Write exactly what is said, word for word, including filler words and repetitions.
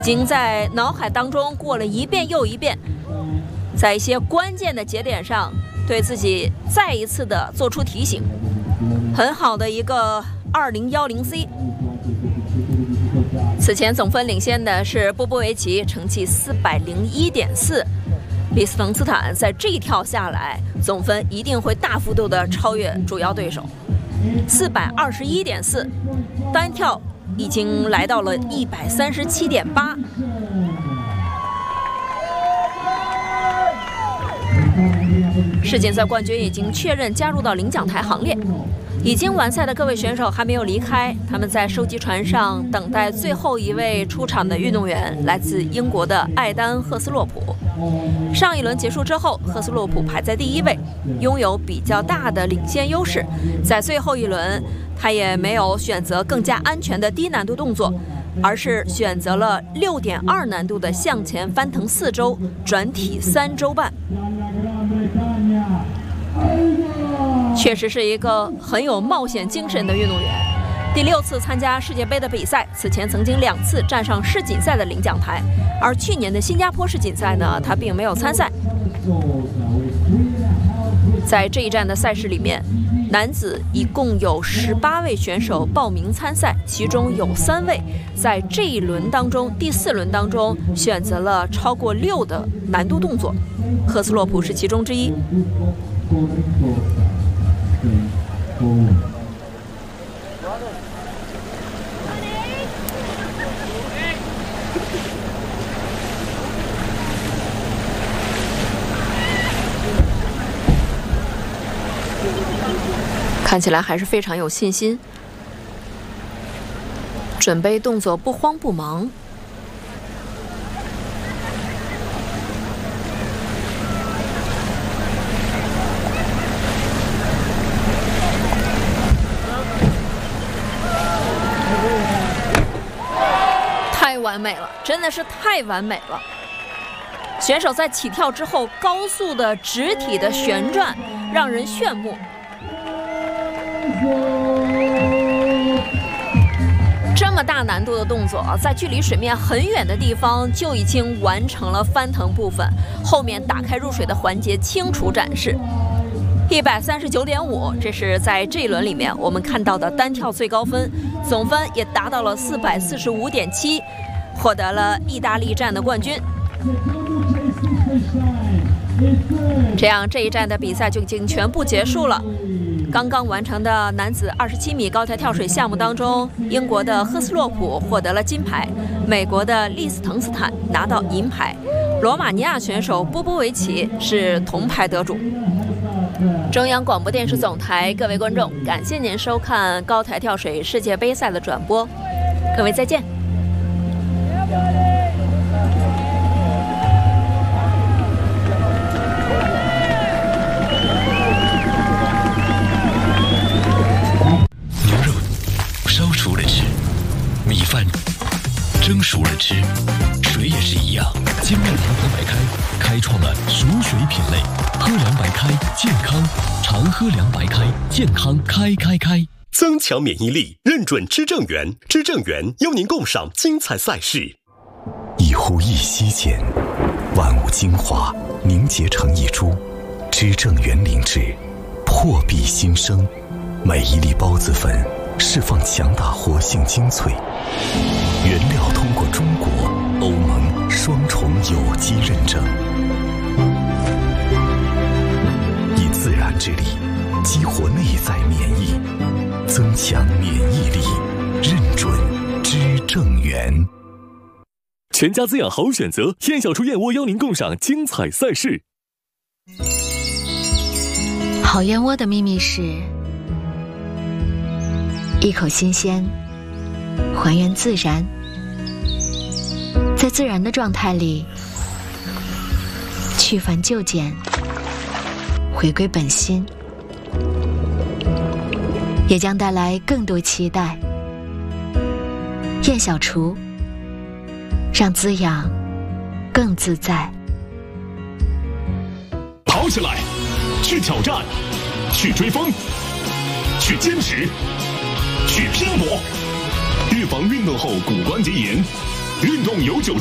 已经在脑海当中过了一遍又一遍，在一些关键的节点上对自己再一次的做出提醒。很好的一个二零一零 C。此前总分领先的是波波维奇，成绩四百零一点四。李斯滕斯坦在这一跳下来，总分一定会大幅度的超越主要对手，四百二十一点四，单跳已经来到了一百三十七点八。世锦赛冠军已经确认加入到领奖台行列。已经完赛的各位选手还没有离开，他们在收集船上等待最后一位出场的运动员，来自英国的艾丹·赫斯洛普。上一轮结束之后，赫斯洛普排在第一位，拥有比较大的领先优势。在最后一轮，他也没有选择更加安全的低难度动作，而是选择了六点二难度的向前翻腾四周转体三周半。确实是一个很有冒险精神的运动员。第六次参加世界杯的比赛，此前曾经两次站上世锦赛的领奖台，而去年的新加坡世锦赛呢，他并没有参赛。在这一站的赛事里面，男子一共有十八位选手报名参赛，其中有三位在这一轮当中，第四轮当中选择了超过六的难度动作，赫斯洛普是其中之一。看起来还是非常有信心，准备动作不慌不忙。太完美了，真的是太完美了！选手在起跳之后高速的直体的旋转，让人炫目。这么大难度的动作，在距离水面很远的地方就已经完成了翻腾部分，后面打开入水的环节清楚展示。一百三十九点五，这是在这一轮里面我们看到的单跳最高分，总分也达到了四百四十五点七，获得了意大利站的冠军。这样，这一站的比赛就已经全部结束了。刚刚完成的男子二十七米高台跳水项目当中，英国的赫斯洛普获得了金牌，美国的利斯滕斯坦拿到银牌，罗马尼亚选手波波维奇是铜牌得主。中央广播电视总台，各位观众，感谢您收看高台跳水世界杯赛的转播，各位再见。 牛肉烧熟了吃，米饭蒸熟了吃，水也是一样。金麦堂喝白开开创了熟水品类，喝凉白开健康，常喝凉白开健康开开开。 增强免疫力，认准知正源，知正源邀您共赏精彩赛事。 一呼一吸间，万物精华凝结成一株，知正源灵芝，破壁新生。每一粒孢子粉释放强大活性精粹，原料通过中国、欧盟双重有机认证，以自然之力激活内在免疫，增强免疫力，认准知正源。 全家滋养好选择，燕小厨燕窝邀您共赏精彩赛事。 好燕窝的秘密是一口新鲜，还原自然，在自然的状态里去繁就简，回归本心，也将带来更多期待。燕小厨，让滋养更自在。 跑起来，去挑战，去追风，去坚持，去拼搏，预防运动后骨关节炎， 运动有酒。